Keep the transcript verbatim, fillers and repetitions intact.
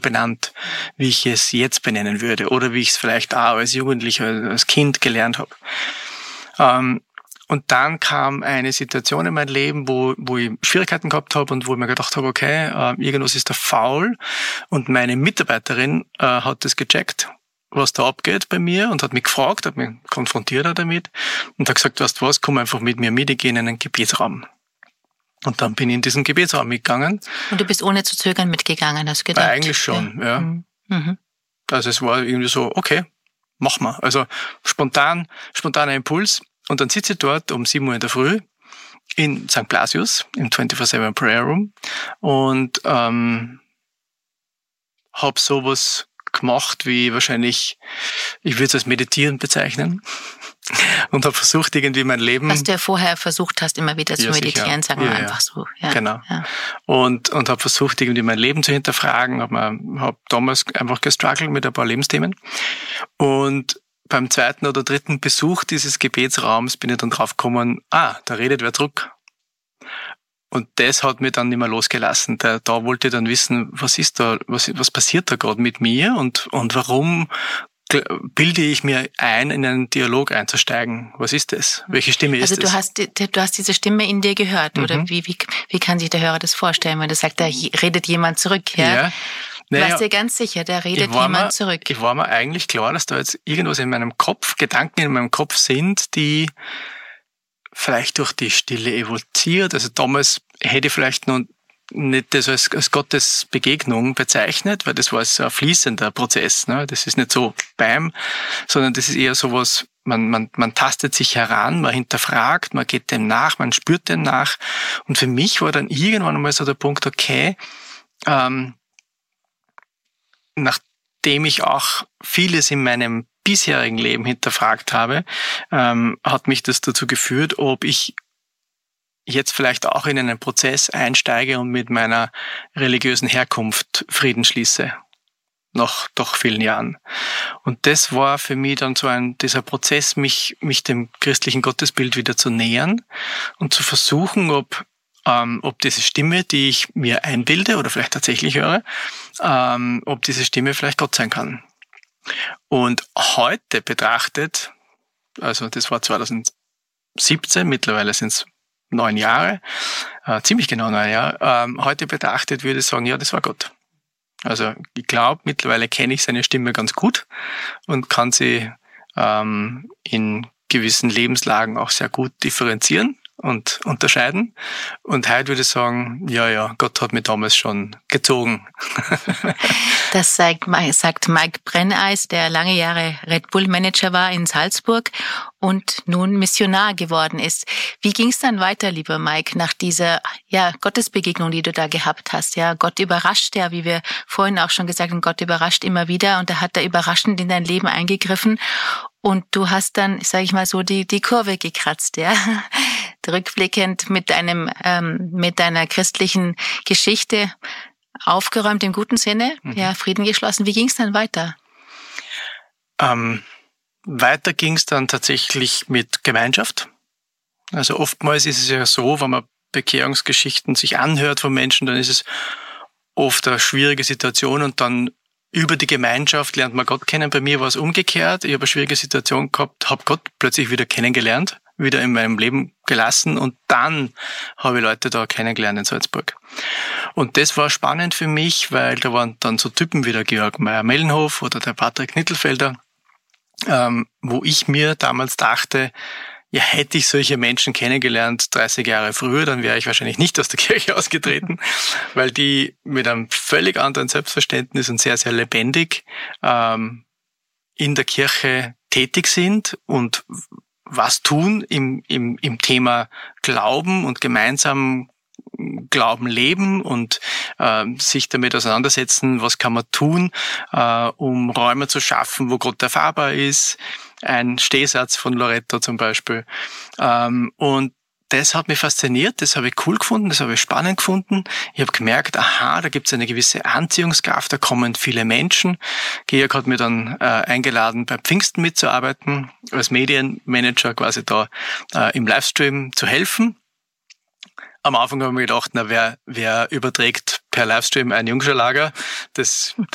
benannt, wie ich es jetzt benennen würde oder wie ich es vielleicht auch als Jugendlicher, als Kind gelernt habe. Ähm, und dann kam eine Situation in mein Leben, wo, wo ich Schwierigkeiten gehabt habe und wo ich mir gedacht habe, okay, äh, irgendwas ist da faul. Und meine Mitarbeiterin äh, hat das gecheckt, was da abgeht bei mir und hat mich gefragt, hat mich konfrontiert damit und hat gesagt, weißt du was, komm einfach mit mir mit, ich gehe in einen Gebetsraum. Und dann bin ich in diesen Gebetsraum mitgegangen. Und du bist ohne zu zögern mitgegangen, hast du gedacht? Eigentlich schon, ja. ja. Mhm. Also es war irgendwie so, okay, mach mal. Also spontan, spontaner Impuls. Und dann sitze ich dort um sieben Uhr in der Früh in Sankt Blasius, im vierundzwanzig sieben Prayer Room und ähm, habe sowas gemacht, wie wahrscheinlich, ich würde es als Meditieren bezeichnen und habe versucht, irgendwie mein Leben... Was du ja vorher versucht hast, immer wieder zu ja, meditieren, sicher. sagen wir ja, einfach ja. so. Ja. Genau. Ja. Und, und habe versucht, irgendwie mein Leben zu hinterfragen, habe hab damals einfach gestruggelt mit ein paar Lebensthemen und beim zweiten oder dritten Besuch dieses Gebetsraums bin ich dann drauf gekommen, ah, da redet wer zurück. Und das hat mich dann nicht mehr losgelassen. Da, da wollte ich dann wissen, was ist da, was, was passiert da gerade mit mir und, und warum bilde ich mir ein, in einen Dialog einzusteigen? Was ist das? Welche Stimme ist also das? Also du hast, du hast diese Stimme in dir gehört, mhm. oder wie, wie, wie kann sich der Hörer das vorstellen, wenn du sagst, da redet jemand zurück, ja? Ja. Naja, du warst dir ganz sicher, da redet jemand mir, zurück. Ich war mir eigentlich klar, dass da jetzt irgendwas in meinem Kopf, Gedanken in meinem Kopf sind, die vielleicht durch die Stille evoziert. Also damals hätte ich vielleicht noch nicht das als, als Gottes Begegnung bezeichnet, weil das war so ein fließender Prozess. Ne? Das ist nicht so beim, sondern das ist eher sowas, man, man, man tastet sich heran, man hinterfragt, man geht dem nach, man spürt dem nach. Und für mich war dann irgendwann einmal so der Punkt, okay, ähm, nachdem ich auch vieles in meinem bisherigen Leben hinterfragt habe, ähm, hat mich das dazu geführt, ob ich jetzt vielleicht auch in einen Prozess einsteige und mit meiner religiösen Herkunft Frieden schließe. Nach doch vielen Jahren. Und das war für mich dann so ein, dieser Prozess, mich, mich dem christlichen Gottesbild wieder zu nähern und zu versuchen, ob Ähm, ob diese Stimme, die ich mir einbilde oder vielleicht tatsächlich höre, ähm, ob diese Stimme vielleicht Gott sein kann. Und heute betrachtet, also das war zweitausendsiebzehn, mittlerweile sind es neun Jahre, äh, ziemlich genau neun Jahre, ähm, heute betrachtet würde ich sagen, ja, das war Gott. Also ich glaube, mittlerweile kenne ich seine Stimme ganz gut und kann sie ähm, in gewissen Lebenslagen auch sehr gut differenzieren und unterscheiden. Und heute würde ich sagen, ja, ja, Gott hat mich damals schon gezogen. Das sagt, sagt Mike Brenneis, der lange Jahre Red Bull Manager war in Salzburg und nun Missionar geworden ist. Wie ging es dann weiter, lieber Mike, nach dieser ja, Gottesbegegnung, die du da gehabt hast? Ja, Gott überrascht ja, wie wir vorhin auch schon gesagt haben, Gott überrascht immer wieder und da hat er überraschend in dein Leben eingegriffen. Und du hast dann, sage ich mal so, die die Kurve gekratzt, ja, rückblickend mit deinem ähm, mit deiner christlichen Geschichte aufgeräumt im guten Sinne, mhm. ja, Frieden geschlossen. Wie ging es dann weiter? Ähm, weiter ging es dann tatsächlich mit Gemeinschaft. Also oftmals ist es ja so, wenn man Bekehrungsgeschichten sich anhört von Menschen, dann ist es oft eine schwierige Situation und dann über die Gemeinschaft lernt man Gott kennen. Bei mir war es umgekehrt. Ich habe eine schwierige Situation gehabt, habe Gott plötzlich wieder kennengelernt, wieder in meinem Leben gelassen und dann habe ich Leute da kennengelernt in Salzburg. Und das war spannend für mich, weil da waren dann so Typen wie der Georg Meyer-Mellenhof oder der Patrick Nittelfelder, ähm, wo ich mir damals dachte, ja, hätte ich solche Menschen kennengelernt dreißig Jahre früher, dann wäre ich wahrscheinlich nicht aus der Kirche ausgetreten, weil die mit einem völlig anderen Selbstverständnis und sehr, sehr lebendig ähm, in der Kirche tätig sind und was tun im, im, im Thema Glauben und gemeinsam Glauben leben und äh, sich damit auseinandersetzen, was kann man tun, äh, um Räume zu schaffen, wo Gott erfahrbar ist. Ein Stehsatz von Loretto zum Beispiel. Ähm, und das hat mich fasziniert, das habe ich cool gefunden, das habe ich spannend gefunden. Ich habe gemerkt, aha, da gibt es eine gewisse Anziehungskraft, da kommen viele Menschen. Georg hat mir dann äh, eingeladen, bei Pfingsten mitzuarbeiten, als Medienmanager quasi da äh, im Livestream zu helfen. Am Anfang haben wir gedacht, na, wer, wer überträgt per Livestream ein Jungscharlager? Das,